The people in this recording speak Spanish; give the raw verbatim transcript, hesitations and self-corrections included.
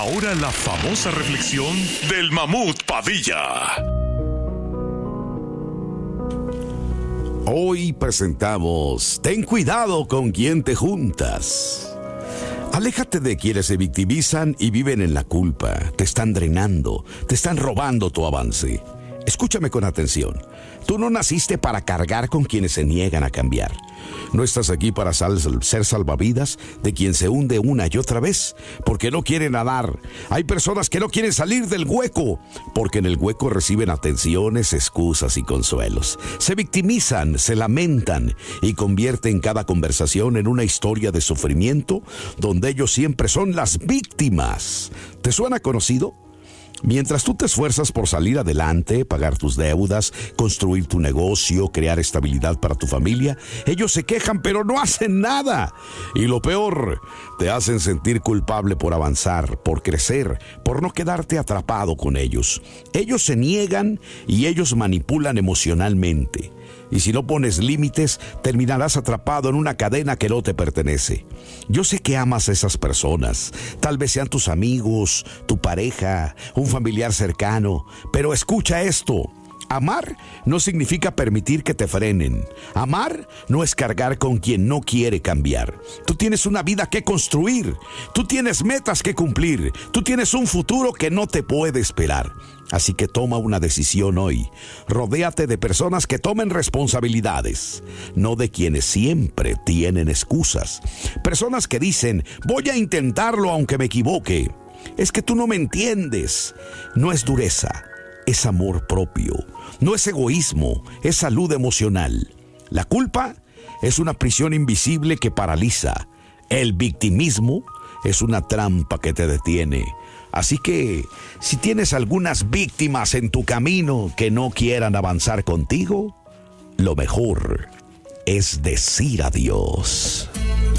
ahora la famosa reflexión del Mamut Padilla. Hoy presentamos Ten cuidado con quien te juntas. Aléjate de quienes se victimizan y viven en la culpa. Te están drenando, te están robando tu avance. Escúchame con atención. Tú no naciste para cargar con quienes se niegan a cambiar. No estás aquí para sal- ser salvavidas de quien se hunde una y otra vez porque no quiere nadar. Hay personas que no quieren salir del hueco porque en el hueco reciben atenciones, excusas y consuelos. Se victimizan, se lamentan y convierten cada conversación en una historia de sufrimiento donde ellos siempre son las víctimas. ¿Te suena conocido? Mientras tú te esfuerzas por salir adelante, pagar tus deudas, construir tu negocio, crear estabilidad para tu familia, ellos se quejan pero no hacen nada. Y lo peor, te hacen sentir culpable por avanzar, por crecer, por no quedarte atrapado con ellos. Ellos se niegan y ellos manipulan emocionalmente. Y si no pones límites, terminarás atrapado en una cadena que no te pertenece. Yo sé que amas a esas personas. Tal vez sean tus amigos, tu pareja, un familiar cercano. Pero escucha esto. Amar no significa permitir que te frenen. Amar no es cargar con quien no quiere cambiar. Tú tienes una vida que construir. Tú tienes metas que cumplir. Tú tienes un futuro que no te puede esperar. Así que toma una decisión hoy. Rodéate de personas que tomen responsabilidades, no de quienes siempre tienen excusas. Personas que dicen, voy a intentarlo aunque me equivoque. Es que tú no me entiendes. No es dureza, es amor propio. No es egoísmo, es salud emocional. La culpa es una prisión invisible que paraliza. El victimismo es una trampa que te detiene. Así que, si tienes algunas víctimas en tu camino que no quieran avanzar contigo, lo mejor es decir adiós.